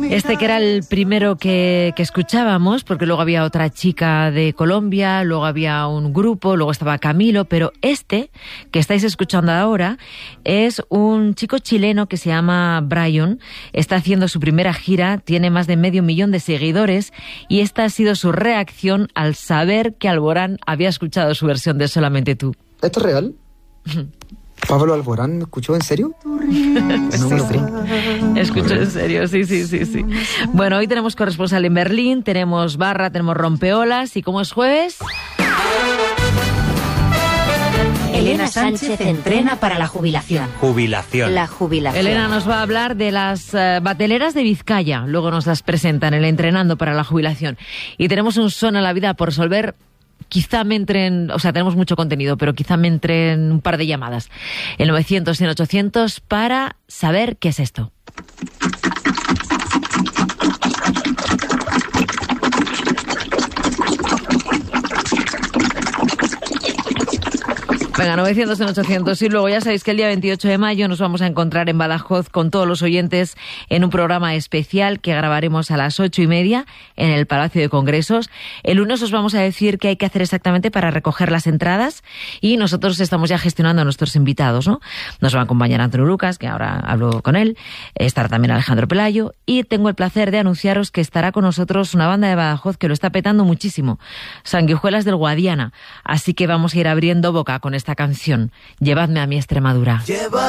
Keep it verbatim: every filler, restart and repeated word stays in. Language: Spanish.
Este que era el primero que, que escuchábamos, porque luego había otra chica de Colombia, luego había un grupo, luego estaba Camilo, pero este que estáis escuchando ahora es un chico chileno que se llama Brian, está haciendo su primera gira, tiene más de medio millón de seguidores y esta ha sido su reacción al saber que Alborán había escuchado su versión de Solamente tú. ¿Esto es real? ¿Pablo Alborán me escuchó en serio? No me lo creo. Escucho en serio, sí, sí, sí, sí. Bueno, hoy tenemos corresponsal en Berlín, tenemos barra, tenemos rompeolas y como es jueves... Elena Sánchez entrena para la jubilación. Jubilación. La jubilación. Elena nos va a hablar de las uh, bateleras de Vizcaya. Luego nos las presentan, el entrenando para la jubilación. Y tenemos un son a la vida por resolver. Quizá me entren, o sea, tenemos mucho contenido, pero quizá me entren un par de llamadas. El novecientos, cien, ochocientos para saber qué es esto. Venga, novecientos, ochocientos y luego ya sabéis que el día veintiocho de mayo nos vamos a encontrar en Badajoz con todos los oyentes en un programa especial que grabaremos a las ocho y media en el Palacio de Congresos. El lunes os vamos a decir qué hay que hacer exactamente para recoger las entradas y nosotros estamos ya gestionando a nuestros invitados, ¿no? Nos va a acompañar Antonio Lucas, que ahora hablo con él, estará también Alejandro Pelayo y tengo el placer de anunciaros que estará con nosotros una banda de Badajoz que lo está petando muchísimo, Sanguijuelas del Guadiana, así que vamos a ir abriendo boca con esta canción, Llevadme a mi Extremadura. Lleva